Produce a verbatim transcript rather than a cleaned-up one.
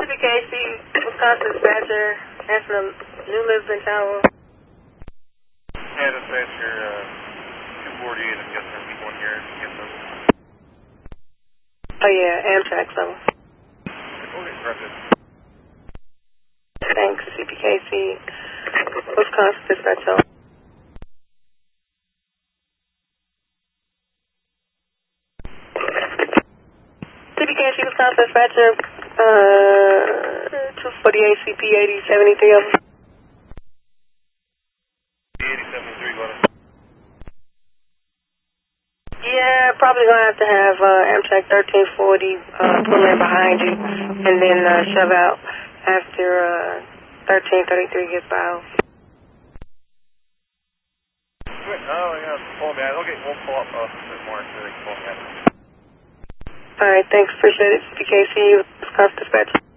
C P K C, Wisconsin dispatcher, answering the New Lisbon Tower. Yeah, dispatcher, uh, two forty-eight, I'm guessing there'll be one here. Oh yeah, Amtrak level. Okay, corrected. Thanks, C P K C, Wisconsin dispatcher. C P K C, Wisconsin dispatcher, uh, two forty-eight, C P eighty seventy-three of them. eighty seventy-three, go ahead. Yeah, probably gonna have to have uh, Amtrak thirteen forty uh, pull in behind you, and then uh, shove out after uh, thirteen thirty-three gets by. Oh, yeah, pull me out. Okay, we'll pull up uh, a bit more so they can pull me out. All right, thanks, appreciate it. C P K C, Wisconsin dispatcher.